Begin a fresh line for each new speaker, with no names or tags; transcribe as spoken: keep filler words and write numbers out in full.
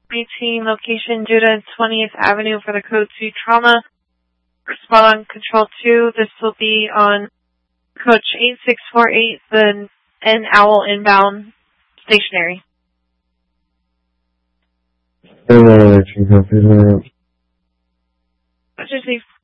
Maintain location Judah and twentieth Avenue for the Code two trauma. Respond on Control two. This will be on Coach eight six four eight, the N Owl inbound stationary.
Hey, uh, Chief, how are you?
Roger, Chief.